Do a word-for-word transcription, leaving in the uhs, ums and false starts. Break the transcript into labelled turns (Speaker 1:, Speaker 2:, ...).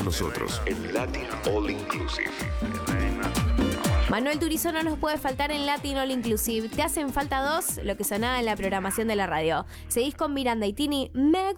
Speaker 1: nosotros en Latin All Inclusive.
Speaker 2: Manuel Turizo no nos puede faltar en Latin All Inclusive. Te hacen falta dos, lo que sonaba en la programación de la radio. Seguís con Miranda y Tini. Me